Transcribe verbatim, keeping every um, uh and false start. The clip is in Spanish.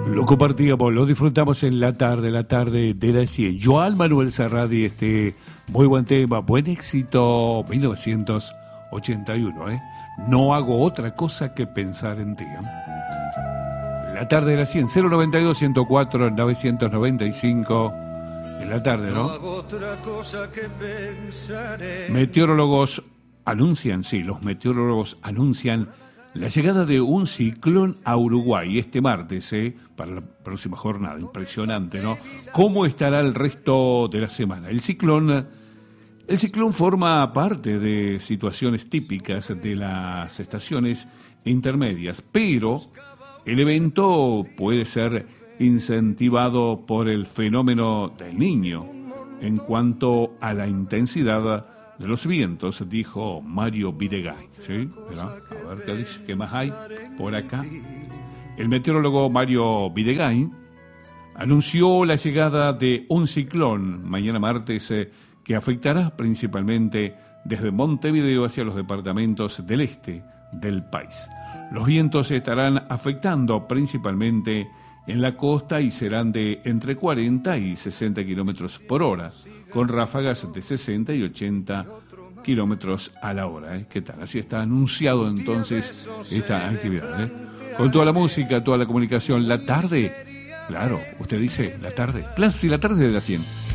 Lo compartíamos, lo disfrutamos en la tarde, la tarde de la cien. Joan Manuel Serrat y este muy buen tema, buen éxito, mil novecientos ochenta y uno, ¿eh? No hago otra cosa que pensar en ti, ¿eh? La tarde de la cien, cero noventa y dos, ciento cuatro, novecientos noventa y cinco. En la tarde, ¿no? No hago otra cosa que pensar en... Meteorólogos anuncian, sí, los meteorólogos anuncian la llegada de un ciclón a Uruguay este martes, ¿eh? Para la próxima jornada. Impresionante, ¿no? ¿Cómo estará el resto de la semana? El ciclón, el ciclón forma parte de situaciones típicas de las estaciones intermedias, pero el evento puede ser incentivado por el fenómeno del Niño. En cuanto a la intensidad de los vientos, dijo Mario Videgain. ¿Sí? ¿Verdad? A ver qué dice, qué más hay por acá. El meteorólogo Mario Videgain anunció la llegada de un ciclón mañana martes eh, que afectará principalmente desde Montevideo hacia los departamentos del este del país. Los vientos estarán afectando principalmente en la costa y serán de entre cuarenta y sesenta kilómetros por hora, con ráfagas de sesenta y ochenta kilómetros a la hora. ¿eh? ¿Qué tal? Así está anunciado entonces esta actividad. ¿eh? Con toda la música, toda la comunicación, la tarde. Claro, usted dice la tarde. Claro, sí, la tarde de la cien.